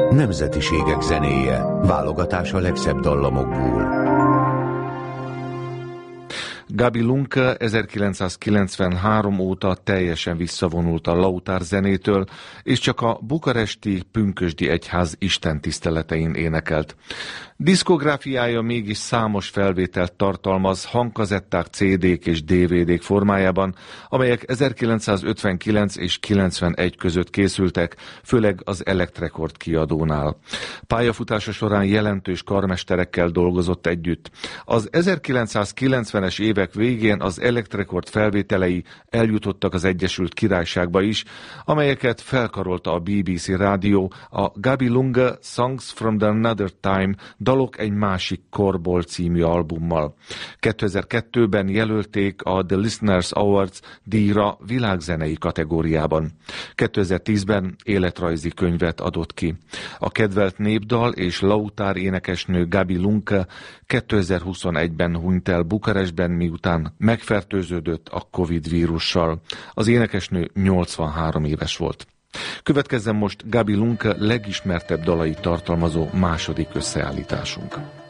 Nemzetiségek zenéje, válogatás a legszebb dallamokból. Gabi Lunke 1993 óta teljesen visszavonult a lautár zenétől, és csak a bukaresti pünkösdi egyház istentiszteletein énekelt. Diszkográfiája mégis számos felvételt tartalmaz hangkazetták, CD-k és DVD-k formájában, amelyek 1959 és 91 között készültek, főleg az Electrecord kiadónál. Pályafutása során jelentős karmesterekkel dolgozott együtt. Az 1990-es évek végén az Electrecord felvételei eljutottak az Egyesült Királyságba is, amelyeket felkarolta a BBC rádió a Gabi Lunke Songs from Another Time Dalok egy másik korból című albummal. 2002-ben jelölték a The Listeners Awards díjra világzenei kategóriában. 2010-ben életrajzi könyvet adott ki. A kedvelt népdal és lautár énekesnő Gabi Lunke 2021-ben hunyt el Bukarestben, miután megfertőződött a Covid vírussal. Az énekesnő 83 éves volt. Következzen most Gabi Lunke legismertebb dalait tartalmazó második összeállításunk.